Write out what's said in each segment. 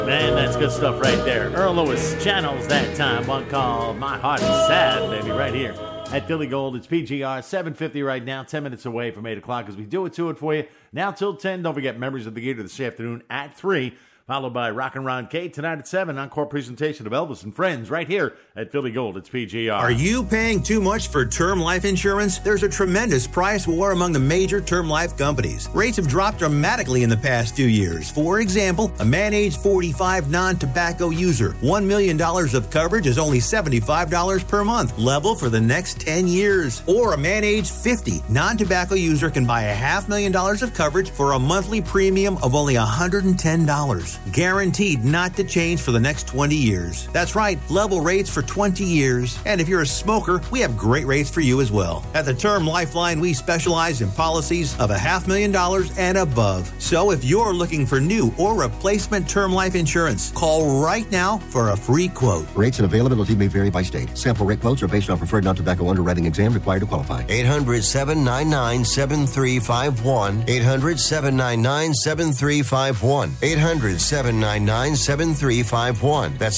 Man, that's good stuff right there. Earl Lewis channels that time. One called My Heart is Sad, baby, right here at Philly Gold. It's PGR 7:50 right now, 10 minutes away from 8 o'clock as we do it for you. Now till 10. Don't forget Memories of the Gator this afternoon at 3. Followed by Rockin' Ron K tonight at 7. Encore presentation of Elvis and Friends right here at Philly Gold. It's PGR. Are you paying too much for term life insurance? There's a tremendous price war among the major term life companies. Rates have dropped dramatically in the past few years. For example, a man age 45 non-tobacco user, $1 million of coverage is only $75 per month, level for the next 10 years. Or a man age 50 non-tobacco user can buy $500,000 of coverage for a monthly premium of only $110. Guaranteed not to change for the next 20 years. That's right, level rates for 20 years. And if you're a smoker, we have great rates for you as well. At the Term Lifeline, we specialize in policies of $500,000 and above. So if you're looking for new or replacement term life insurance, call right now for a free quote. Rates and availability may vary by state. Sample rate quotes are based on preferred non-tobacco underwriting exam required to qualify. 800-799-7351. 800-799-7351. 800-799-7351. That's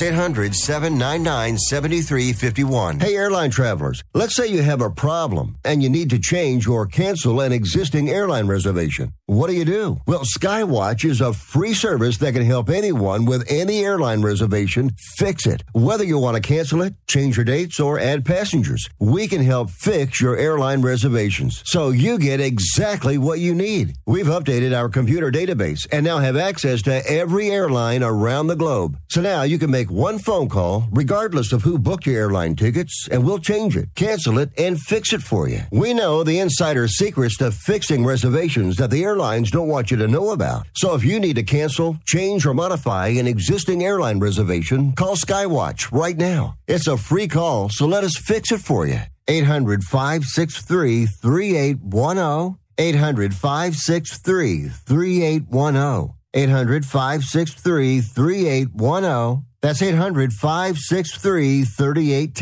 800-799-7351. Hey, airline travelers, let's say you have a problem and you need to change or cancel an existing airline reservation. What do? Well, Skywatch is a free service that can help anyone with any airline reservation fix it. Whether you want to cancel it, change your dates, or add passengers, we can help fix your airline reservations so you get exactly what you need. We've updated our computer database and now have access to every airline around the globe. So now you can make one phone call regardless of who booked your airline tickets, and we'll change it, cancel it, and fix it for you. We know the insider secrets to fixing reservations that the airlines don't want you to know about. So if you need to cancel, change, or modify an existing airline reservation, call Skywatch right now. It's a free call, so let us fix it for you. 800-563-3810. 800-563-3810. 800-563-3810. That's 800-563-3810.